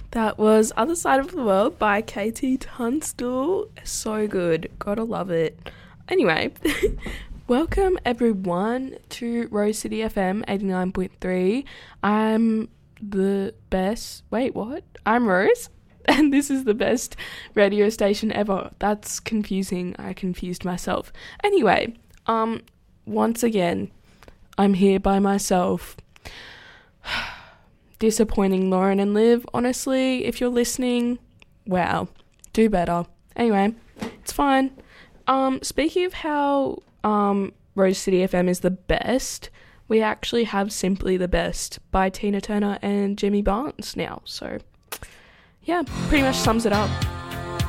That was Other Side of the World by KT Tunstall. So good. Gotta love it. Anyway, welcome everyone to Rose City FM 89.3. I'm the best. Wait, what? I'm Rose, and this is the best radio station ever. That's confusing. I confused myself. Anyway, once again, I'm here by myself. Disappointing Lauren and Liv, honestly. If you're listening, wow, do better. Anyway, it's fine. Speaking of how Rose City FM is the best, we actually have Simply the Best by Tina Turner and Jimmy Barnes now. So, yeah, pretty much sums it up.